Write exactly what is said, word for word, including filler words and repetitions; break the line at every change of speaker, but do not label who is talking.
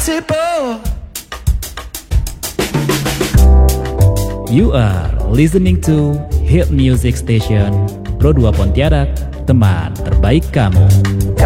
impossible.
You are listening to Hit Music Station Pro dua Pontianak, teman terbaik kamu.